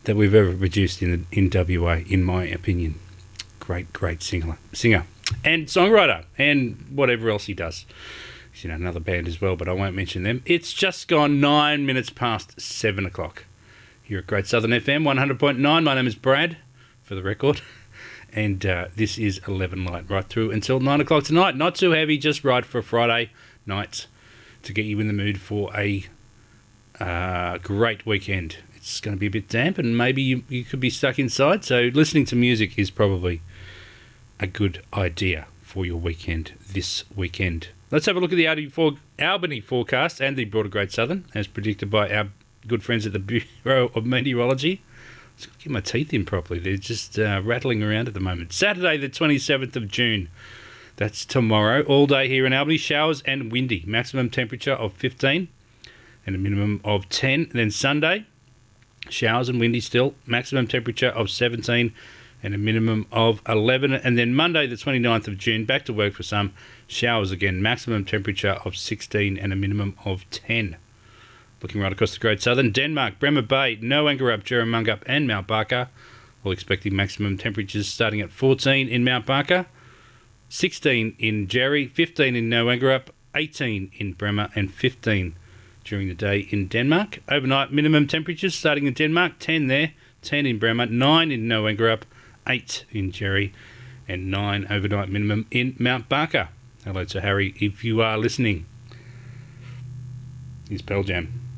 that we've ever produced in WA, in my opinion. Great singer and songwriter and whatever else he does. He's in another band as well, but I won't mention them. It's just gone 9 minutes past 7 o'clock here at Great Southern FM 100.9. My name is Brad, for the record, and this is 11 Light right through until 9 o'clock tonight. Not too heavy, just right for a Friday night to get you in the mood for a great weekend. It's going to be a bit damp and maybe you could be stuck inside, so listening to music is probably a good idea for your weekend this weekend. Let's have a look at the Albany forecast and the broader Great Southern, as predicted by our good friends at the Bureau of Meteorology. Let's get my teeth in properly. They're just rattling around at the moment. Saturday, the 27th of June. That's tomorrow. All day here in Albany. Showers and windy. Maximum temperature of 15 and a minimum of 10. Then Sunday, showers and windy still. Maximum temperature of 17 and a minimum of 11. And then Monday, the 29th of June, back to work for some. Showers again. Maximum temperature of 16 and a minimum of 10. Looking right across the Great Southern. Denmark, Bremer Bay, Noangarup, Jerramungup and Mount Barker. All expecting maximum temperatures starting at 14 in Mount Barker, 16 in Jerry, 15 in Noangarup, 18 in Bremer and 15 during the day in Denmark. Overnight minimum temperatures starting in Denmark, 10 there, 10 in Bremer, 9 in Noangarup, 8 in Jerry and 9 overnight minimum in Mount Barker. Hello to Harry if you are listening. Here's Pearl Jam.